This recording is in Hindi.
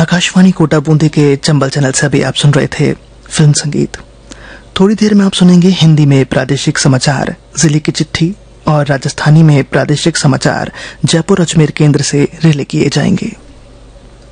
आकाशवाणी कोटा बूंदी के चंबल चैनल से अभी आप सुन रहे थे फिल्म संगीत। थोड़ी देर में आप सुनेंगे हिंदी में प्रादेशिक समाचार जिले की चिट्ठी और राजस्थानी में प्रादेशिक समाचार जयपुर अजमेर केंद्र से रिले किए जाएंगे।